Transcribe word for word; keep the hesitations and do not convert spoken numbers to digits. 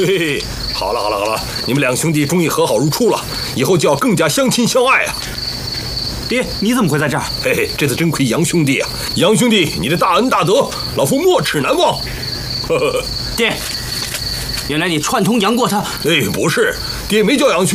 嘿嘿，好了好了好了，你们两兄弟终于和好如初了，以后就要更加相亲相爱啊！ 爹，你怎么会在这儿？ 嘿嘿，这次真亏杨兄弟啊！杨兄弟，你的大恩大德，老夫没齿难忘。呵呵， 爹，原来你串通杨过他？ 哎，不是，爹没叫杨兄。